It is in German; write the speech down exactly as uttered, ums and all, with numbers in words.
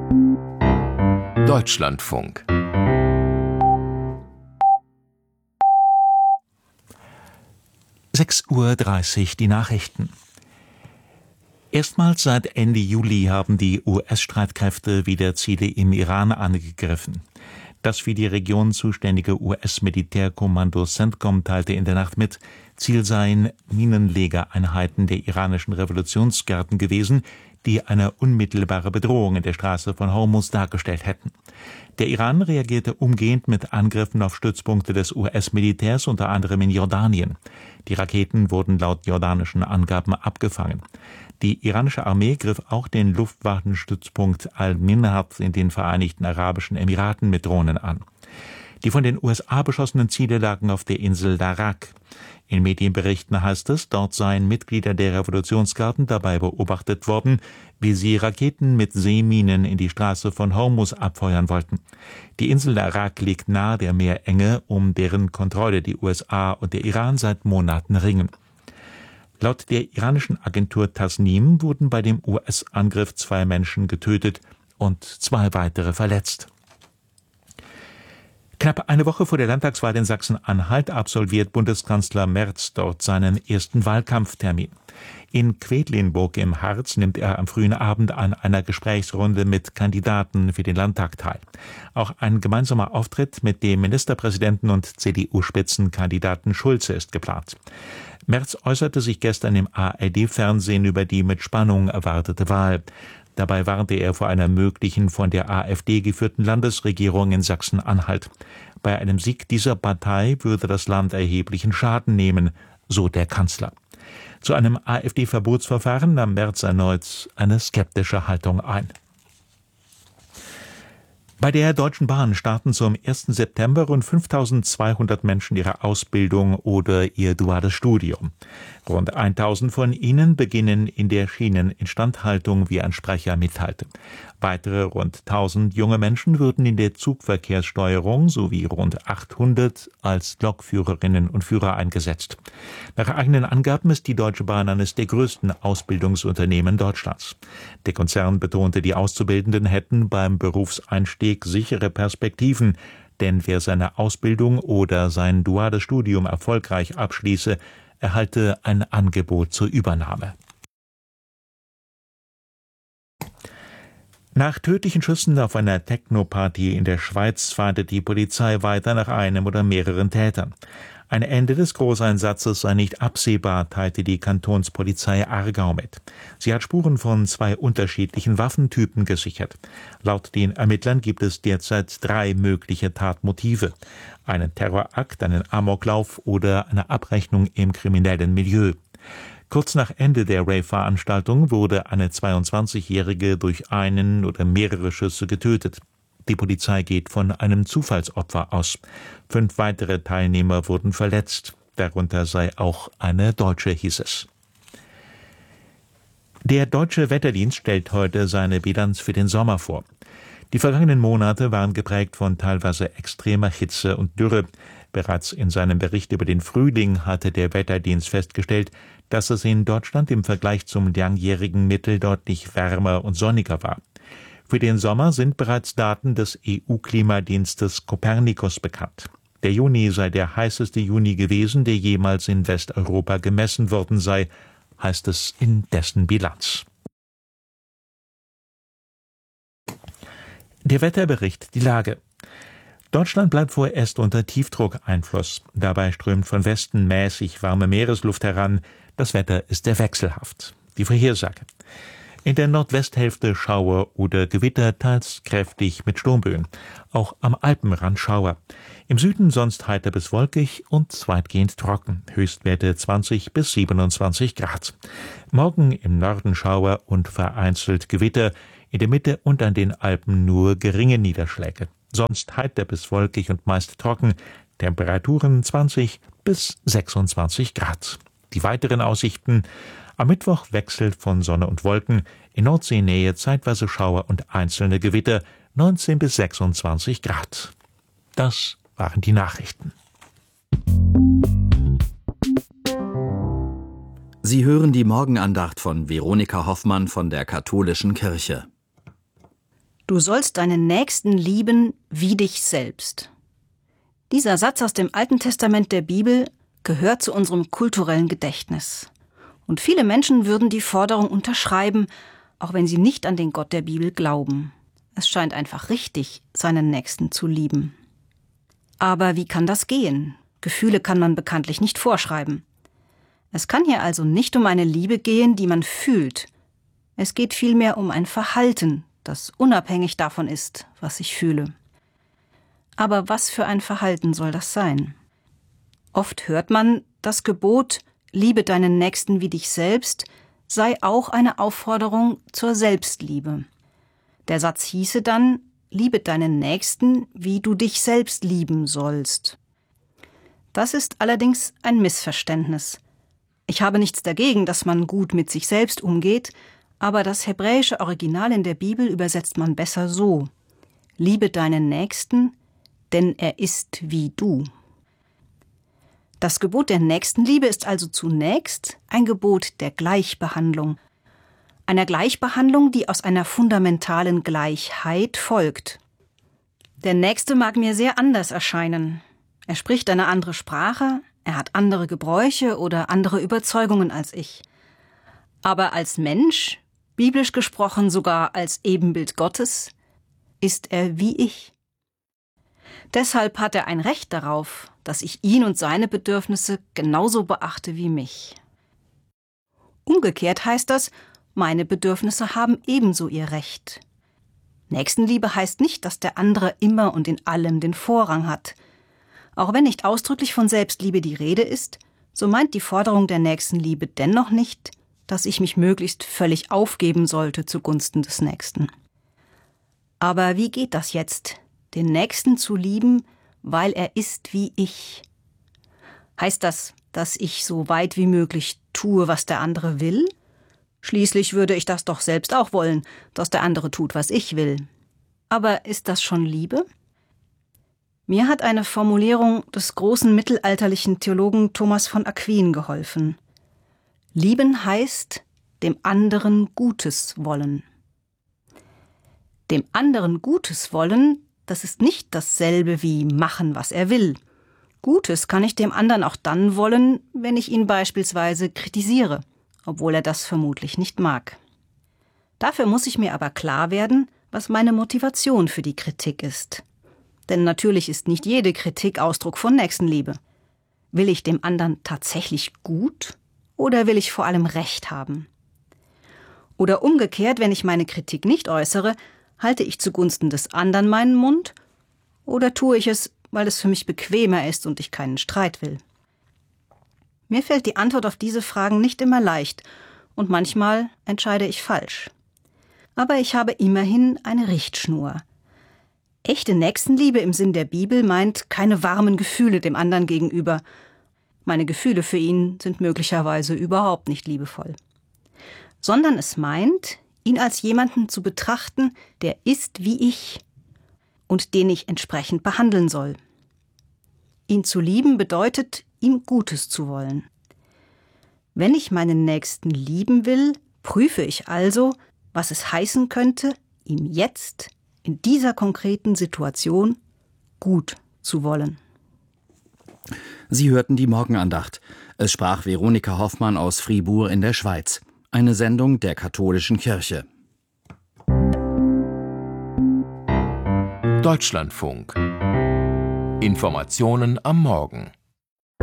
Deutschlandfunk. sechs Uhr dreißig, die Nachrichten. Erstmals seit Ende Juli haben die U S-Streitkräfte wieder Ziele im Iran angegriffen. Das für die Region zuständige U S-Militärkommando CENTCOM teilte in der Nacht mit, Ziel seien Minenlegereinheiten der iranischen Revolutionsgarden gewesen, die eine unmittelbare Bedrohung in der Straße von Hormuz dargestellt hätten. Der Iran reagierte umgehend mit Angriffen auf Stützpunkte des U S-Militärs, unter anderem in Jordanien. Die Raketen wurden laut jordanischen Angaben abgefangen. Die iranische Armee griff auch den Luftwaffenstützpunkt Al-Minhad in den Vereinigten Arabischen Emiraten mit Drohnen an. Die von den U S A beschossenen Ziele lagen auf der Insel Darak. In Medienberichten heißt es, dort seien Mitglieder der Revolutionsgarden dabei beobachtet worden, wie sie Raketen mit Seeminen in die Straße von Hormuz abfeuern wollten. Die Insel Darak liegt nahe der Meerenge, um deren Kontrolle die U S A und der Iran seit Monaten ringen. Laut der iranischen Agentur Tasnim wurden bei dem U S-Angriff zwei Menschen getötet und zwei weitere verletzt. Knapp eine Woche vor der Landtagswahl in Sachsen-Anhalt absolviert Bundeskanzler Merz dort seinen ersten Wahlkampftermin. In Quedlinburg im Harz nimmt er am frühen Abend an einer Gesprächsrunde mit Kandidaten für den Landtag teil. Auch ein gemeinsamer Auftritt mit dem Ministerpräsidenten und C D U-Spitzenkandidaten Schulze ist geplant. Merz äußerte sich gestern im A R D-Fernsehen über die mit Spannung erwartete Wahl. Dabei warnte er vor einer möglichen von der AfD geführten Landesregierung in Sachsen-Anhalt. Bei einem Sieg dieser Partei würde das Land erheblichen Schaden nehmen, so der Kanzler. Zu einem AfD-Verbotsverfahren nahm Merz erneut eine skeptische Haltung ein. Bei der Deutschen Bahn starten zum ersten September rund fünftausendzweihundert Menschen ihre Ausbildung oder ihr duales Studium. Rund tausend von ihnen beginnen in der Schieneninstandhaltung, wie ein Sprecher mitteilte. Weitere rund tausend junge Menschen würden in der Zugverkehrssteuerung sowie rund achthundert als Lokführerinnen und Führer eingesetzt. Nach eigenen Angaben ist die Deutsche Bahn eines der größten Ausbildungsunternehmen Deutschlands. Der Konzern betonte, die Auszubildenden hätten beim Berufseinstieg sichere Perspektiven, denn wer seine Ausbildung oder sein duales Studium erfolgreich abschließe, erhalte ein Angebot zur Übernahme. Nach tödlichen Schüssen auf einer Techno-Party in der Schweiz fahndet die Polizei weiter nach einem oder mehreren Tätern. Ein Ende des Großeinsatzes sei nicht absehbar, teilte die Kantonspolizei Aargau mit. Sie hat Spuren von zwei unterschiedlichen Waffentypen gesichert. Laut den Ermittlern gibt es derzeit drei mögliche Tatmotive: einen Terrorakt, einen Amoklauf oder eine Abrechnung im kriminellen Milieu. Kurz nach Ende der Rave-Veranstaltung wurde eine zweiundzwanzigjährige durch einen oder mehrere Schüsse getötet. Die Polizei geht von einem Zufallsopfer aus. Fünf weitere Teilnehmer wurden verletzt. Darunter sei auch eine Deutsche, hieß es. Der Deutsche Wetterdienst stellt heute seine Bilanz für den Sommer vor. Die vergangenen Monate waren geprägt von teilweise extremer Hitze und Dürre. Bereits in seinem Bericht über den Frühling hatte der Wetterdienst festgestellt, dass es in Deutschland im Vergleich zum langjährigen Mittel deutlich wärmer und sonniger war. Für den Sommer sind bereits Daten des E U-Klimadienstes Copernicus bekannt. Der Juni sei der heißeste Juni gewesen, der jemals in Westeuropa gemessen worden sei, heißt es in dessen Bilanz. Der Wetterbericht, die Lage. Deutschland bleibt vorerst unter Tiefdruckeinfluss. Dabei strömt von Westen mäßig warme Meeresluft heran. Das Wetter ist sehr wechselhaft. Die Vorhersage. In der Nordwesthälfte Schauer oder Gewitter, teils kräftig mit Sturmböen. Auch am Alpenrand Schauer. Im Süden sonst heiter bis wolkig und weitgehend trocken. Höchstwerte zwanzig bis siebenundzwanzig Grad. Morgen im Norden Schauer und vereinzelt Gewitter. In der Mitte und an den Alpen nur geringe Niederschläge. Sonst heiter bis wolkig und meist trocken. Temperaturen zwanzig bis sechsundzwanzig Grad. Die weiteren Aussichten: am Mittwoch wechselt von Sonne und Wolken, in Nordseenähe zeitweise Schauer und einzelne Gewitter, neunzehn bis sechsundzwanzig Grad. Das waren die Nachrichten. Sie hören die Morgenandacht von Veronika Hoffmann von der Katholischen Kirche. Du sollst deinen Nächsten lieben wie dich selbst. Dieser Satz aus dem Alten Testament der Bibel gehört zu unserem kulturellen Gedächtnis. Und viele Menschen würden die Forderung unterschreiben, auch wenn sie nicht an den Gott der Bibel glauben. Es scheint einfach richtig, seinen Nächsten zu lieben. Aber wie kann das gehen? Gefühle kann man bekanntlich nicht vorschreiben. Es kann hier also nicht um eine Liebe gehen, die man fühlt. Es geht vielmehr um ein Verhalten, das unabhängig davon ist, was ich fühle. Aber was für ein Verhalten soll das sein? Oft hört man, das Gebot, liebe deinen Nächsten wie dich selbst, sei auch eine Aufforderung zur Selbstliebe. Der Satz hieße dann, liebe deinen Nächsten, wie du dich selbst lieben sollst. Das ist allerdings ein Missverständnis. Ich habe nichts dagegen, dass man gut mit sich selbst umgeht, aber das hebräische Original in der Bibel übersetzt man besser so: Liebe deinen Nächsten, denn er ist wie du. Das Gebot der Nächstenliebe ist also zunächst ein Gebot der Gleichbehandlung. Einer Gleichbehandlung, die aus einer fundamentalen Gleichheit folgt. Der Nächste mag mir sehr anders erscheinen. Er spricht eine andere Sprache, er hat andere Gebräuche oder andere Überzeugungen als ich. Aber als Mensch, biblisch gesprochen sogar als Ebenbild Gottes, ist er wie ich. Deshalb hat er ein Recht darauf, dass ich ihn und seine Bedürfnisse genauso beachte wie mich. Umgekehrt heißt das, meine Bedürfnisse haben ebenso ihr Recht. Nächstenliebe heißt nicht, dass der andere immer und in allem den Vorrang hat. Auch wenn nicht ausdrücklich von Selbstliebe die Rede ist, so meint die Forderung der Nächstenliebe dennoch nicht, dass ich mich möglichst völlig aufgeben sollte zugunsten des Nächsten. Aber wie geht das jetzt, den Nächsten zu lieben, weil er ist wie ich? Heißt das, dass ich so weit wie möglich tue, was der andere will? Schließlich würde ich das doch selbst auch wollen, dass der andere tut, was ich will. Aber ist das schon Liebe? Mir hat eine Formulierung des großen mittelalterlichen Theologen Thomas von Aquin geholfen. Lieben heißt, dem anderen Gutes wollen. Dem anderen Gutes wollen, das ist nicht dasselbe wie machen, was er will. Gutes kann ich dem anderen auch dann wollen, wenn ich ihn beispielsweise kritisiere, obwohl er das vermutlich nicht mag. Dafür muss ich mir aber klar werden, was meine Motivation für die Kritik ist. Denn natürlich ist nicht jede Kritik Ausdruck von Nächstenliebe. Will ich dem anderen tatsächlich gut oder will ich vor allem Recht haben? Oder umgekehrt, wenn ich meine Kritik nicht äußere, halte ich zugunsten des anderen meinen Mund oder tue ich es, weil es für mich bequemer ist und ich keinen Streit will? Mir fällt die Antwort auf diese Fragen nicht immer leicht und manchmal entscheide ich falsch. Aber ich habe immerhin eine Richtschnur. Echte Nächstenliebe im Sinn der Bibel meint keine warmen Gefühle dem anderen gegenüber. Meine Gefühle für ihn sind möglicherweise überhaupt nicht liebevoll. Sondern es meint, ihn als jemanden zu betrachten, der ist wie ich und den ich entsprechend behandeln soll. Ihn zu lieben bedeutet, ihm Gutes zu wollen. Wenn ich meinen Nächsten lieben will, prüfe ich also, was es heißen könnte, ihm jetzt in dieser konkreten Situation gut zu wollen. Sie hörten die Morgenandacht. Es sprach Veronika Hoffmann aus Fribourg in der Schweiz. Eine Sendung der Katholischen Kirche. Deutschlandfunk. Informationen am Morgen.